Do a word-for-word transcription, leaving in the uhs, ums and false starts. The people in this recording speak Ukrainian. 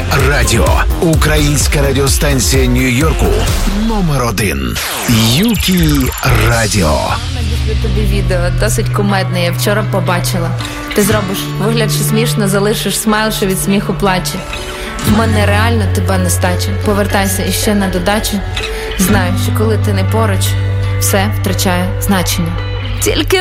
Радіо. Українська радіостанція Нью-Йорку. Номер один. Юкі Радіо. Тобі відео досить кумедне, я вчора побачила. Ти зробиш вигляд, що смішно, залишиш смайл, що від сміху плаче. В мене реально тебе нестача. Повертайся іще на додачу. Знаю, що коли ти не поруч, все втрачає значення. Тільки